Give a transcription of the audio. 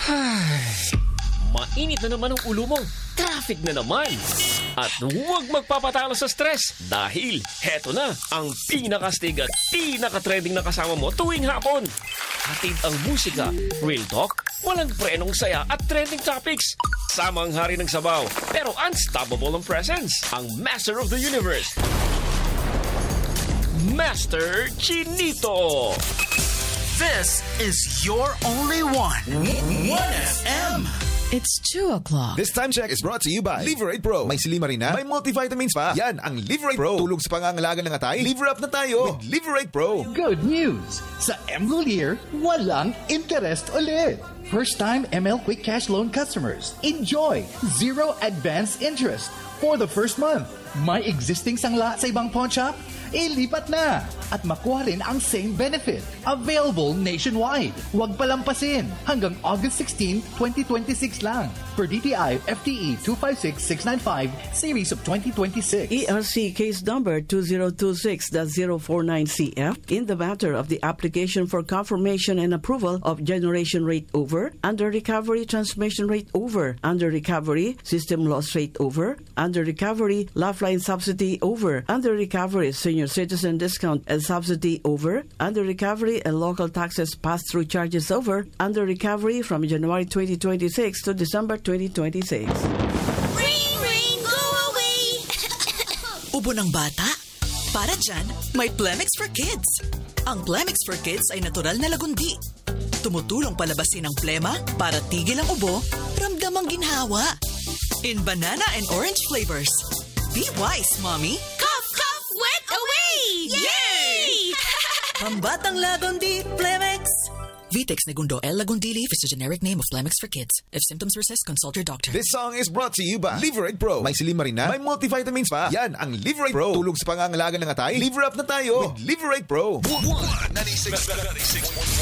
Mainit na naman ang ulo mo. Traffic na naman. At huwag magpapatalo sa stress dahil heto na ang pinakastig at pinakatrending na kasama mo tuwing hapon. Hatid ang musika, real talk, walang prenong saya at trending topics. Sama ang hari ng sabaw pero unstoppable ang presence. Ang Master of the Universe, Master Chinito. This is your only one. 1FM. It's 2 o'clock. This time check is brought to you by Liverate Pro. May silima na, may multivitamins pa. Yan ang Liverate Pro. Tulog sa pangangalaga ng atay. Liver up na tayo with Liverate Pro. Good news! Sa MLolier, walang interest ulit. First-time ML Quick Cash Loan customers, enjoy 0 advance interest for the first month. May existing sangla sa ibang pawn shop? Ilipat na at makuha rin ang same benefit. Available nationwide. Huwag palampasin. Hanggang August 16, 2026 lang. Per DTI FTE 256695 Series of 2026. ERC case number 2026-049CF in the matter of the application for confirmation and approval of generation rate over, under recovery transmission rate over, under recovery system loss rate over, under recovery lifeline subsidy over, under recovery senior citizen discount and subsidy over, under recovery and local taxes pass-through charges over, under recovery from January 2026 to December 2026. Ring, ring, go away! Ubo ng bata? Para dyan, may Plemix for Kids. Ang Plemix for Kids ay natural na lagundi. Tumutulong palabasin ang plema para tigil ang ubo, ramdam ang ginhawa. In banana and orange flavors. Be wise, Mommy. Cough, cough, wet away! Yay! Pambatang lagundi, Plemix. Vitex Negundo L. Lagundi Leaf is the generic name of Plemix for Kids. If symptoms persist, consult your doctor. This song is brought to you by Liverate Pro. May silima na, may multivitamins pa. Yan ang Liverate Pro. Tulog sa pangangalaga ng atay. Liver up na tayo with Liverate Pro. 96.1